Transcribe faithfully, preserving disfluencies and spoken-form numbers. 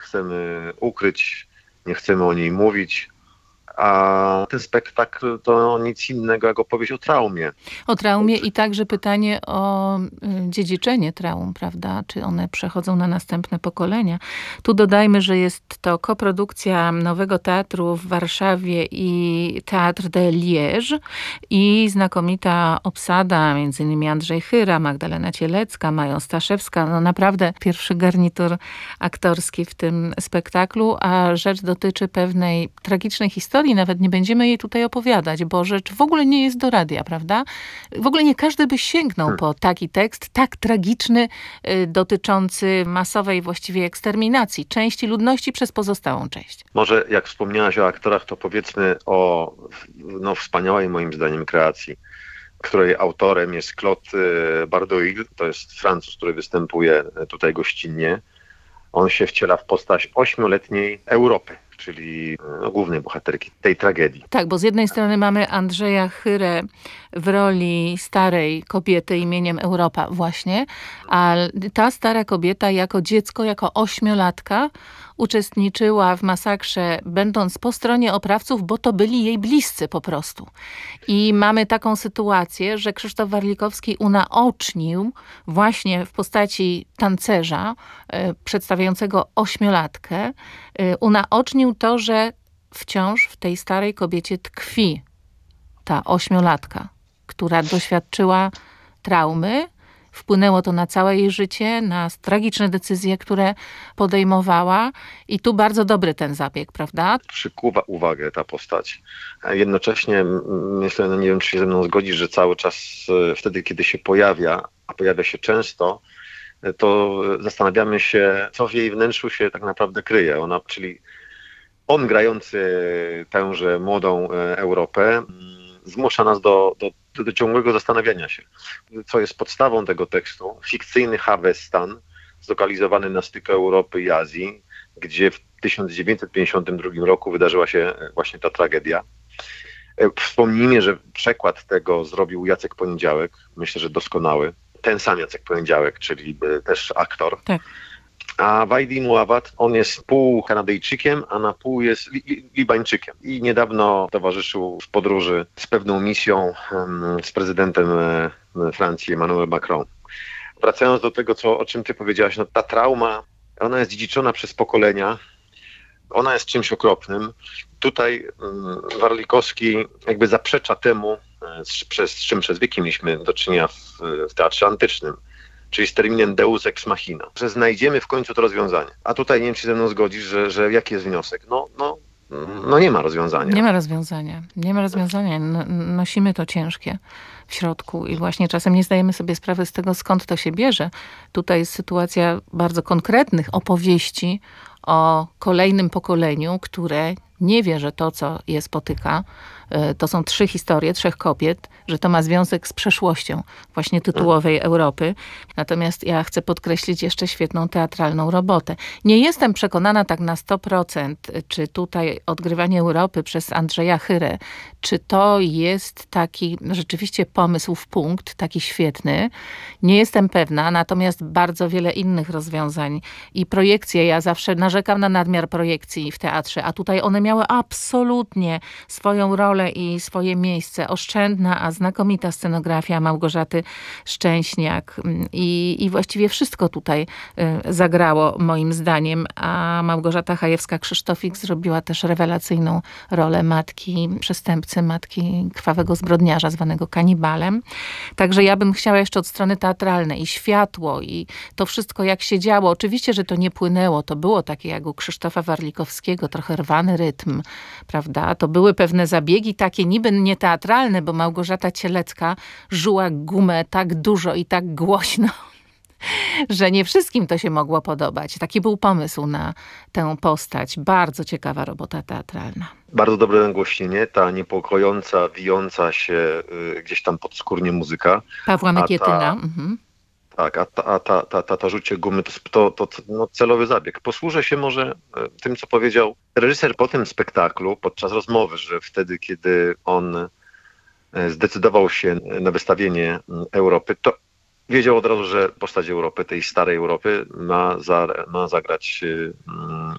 chcemy ukryć, nie chcemy o niej mówić. A ten spektakl to nic innego jak opowieść o traumie. O traumie i także pytanie o dziedziczenie traum, prawda? Czy one przechodzą na następne pokolenia? Tu dodajmy, że jest to koprodukcja Nowego Teatru w Warszawie i Théâtre de Liège i znakomita obsada, między innymi Andrzej Chyra, Magdalena Cielecka, Maja Staszewska. No naprawdę pierwszy garnitur aktorski w tym spektaklu, a rzecz dotyczy pewnej tragicznej historii. Nawet nie będziemy jej tutaj opowiadać, bo rzecz w ogóle nie jest do radia, prawda? W ogóle nie każdy by sięgnął hmm. po taki tekst, tak tragiczny, y, dotyczący masowej właściwie eksterminacji części ludności przez pozostałą część. Może jak wspomniałaś o aktorach, to powiedzmy o no, wspaniałej moim zdaniem kreacji, której autorem jest Claude Bardouille. To jest Francuz, który występuje tutaj gościnnie. On się wciela w postać ośmioletniej Europy, czyli no, głównej bohaterki tej tragedii. Tak, bo z jednej strony mamy Andrzeja Chyrę w roli starej kobiety imieniem Europa właśnie, a ta stara kobieta jako dziecko, jako ośmiolatka uczestniczyła w masakrze, będąc po stronie oprawców, bo to byli jej bliscy po prostu. I mamy taką sytuację, że Krzysztof Warlikowski unaocznił właśnie w postaci tancerza y, przedstawiającego ośmiolatkę, y, unaocznił to, że wciąż w tej starej kobiecie tkwi ta ośmiolatka, która doświadczyła traumy. Wpłynęło to na całe jej życie, na tragiczne decyzje, które podejmowała. I tu bardzo dobry ten zabieg, prawda? Przykuwa uwagę ta postać. Jednocześnie myślę, no nie wiem, czy się ze mną zgodzisz, że cały czas wtedy, kiedy się pojawia, a pojawia się często, to zastanawiamy się, co w jej wnętrzu się tak naprawdę kryje. Ona, czyli on grający tęże młodą Europę, zmusza nas do, do, do ciągłego zastanawiania się, co jest podstawą tego tekstu. Fikcyjny Havestan, zlokalizowany na styku Europy i Azji, gdzie w tysiąc dziewięćset pięćdziesiątym drugim roku wydarzyła się właśnie ta tragedia. Wspomnijmy, że przekład tego zrobił Jacek Poniedziałek, myślę, że doskonały. Ten sam Jacek Poniedziałek, czyli też aktor. Tak. A Wajdi Muawat, on jest pół Kanadyjczykiem, a na pół jest li- Libańczykiem. I niedawno towarzyszył w podróży z pewną misją um, z prezydentem um, Francji, Emmanuel Macron. Wracając do tego, co, o czym ty powiedziałaś, no ta trauma, ona jest dziedziczona przez pokolenia, ona jest czymś okropnym. Tutaj um, Warlikowski jakby zaprzecza temu, z, przez, z czym przez wieki mieliśmy do czynienia w, w teatrze antycznym, czyli z terminem deus ex machina, że znajdziemy w końcu to rozwiązanie. A tutaj nie wiem, czy ze mną zgodzisz, że, że jaki jest wniosek? No, no, no nie ma rozwiązania. Nie ma rozwiązania. Nie ma rozwiązania. No, nosimy to ciężkie w środku i właśnie czasem nie zdajemy sobie sprawy z tego, skąd to się bierze. Tutaj jest sytuacja bardzo konkretnych opowieści o kolejnym pokoleniu, które nie wie, że to, co je spotyka, to są trzy historie, trzech kobiet, że to ma związek z przeszłością właśnie tytułowej Europy. Natomiast ja chcę podkreślić jeszcze świetną teatralną robotę. Nie jestem przekonana tak na sto procent, czy tutaj odgrywanie Europy przez Andrzeja Chyrę, czy to jest taki rzeczywiście pomysł w punkt, taki świetny. Nie jestem pewna, natomiast bardzo wiele innych rozwiązań i projekcje. Ja zawsze narzekam na nadmiar projekcji w teatrze, a tutaj one miały absolutnie swoją rolę i swoje miejsce. Oszczędna, a znakomita scenografia Małgorzaty Szczęśniak i, i właściwie wszystko tutaj y, zagrało moim zdaniem, a Małgorzata Chajewska-Krzysztofik zrobiła też rewelacyjną rolę matki przestępcy, matki krwawego zbrodniarza zwanego kanibalem. Także ja bym chciała jeszcze od strony teatralnej i światło i to wszystko jak się działo. Oczywiście, że to nie płynęło. To było takie jak u Krzysztofa Warlikowskiego, trochę rwany rytm, prawda? To były pewne zabiegi takie niby nieteatralne, bo Małgorzata Cielecka żuła gumę tak dużo i tak głośno, że nie wszystkim to się mogło podobać. Taki był pomysł na tę postać. Bardzo ciekawa robota teatralna. Bardzo dobre nagłośnienie, ta niepokojąca, wijąca się y, gdzieś tam podskórnie muzyka. Pawła Mykietyna. Ta, mhm. Tak, a ta, a ta, ta, ta, ta rzucie gumy to, to, to no, celowy zabieg. Posłużę się może tym, co powiedział reżyser po tym spektaklu, podczas rozmowy, że wtedy, kiedy on zdecydował się na wystawienie Europy, to wiedział od razu, że postać Europy, tej starej Europy, ma, za, ma zagrać